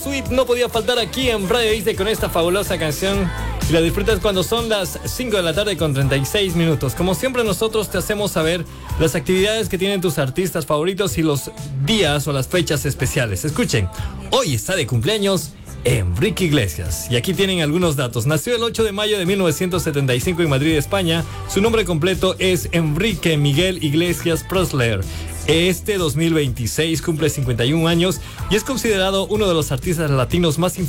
Sweet no podía faltar aquí en Radio Isla con esta fabulosa canción. Y la disfrutas cuando son las 5 de la tarde con 36 minutos. Como siempre nosotros te hacemos saber las actividades que tienen tus artistas favoritos y los días o las fechas especiales. Escuchen, hoy está de cumpleaños Enrique Iglesias. Y aquí tienen algunos datos. Nació el 8 de mayo de 1975 en Madrid, España. Su nombre completo es Enrique Miguel Iglesias Pressler. Este 2026 cumple 51 años y es considerado uno de los artistas latinos más